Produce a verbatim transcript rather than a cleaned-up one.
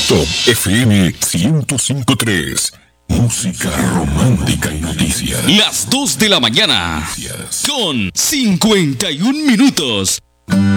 Top F M ciento cinco punto tres. Música romántica y noticias. Las dos de la mañana. Con cincuenta y un minutos.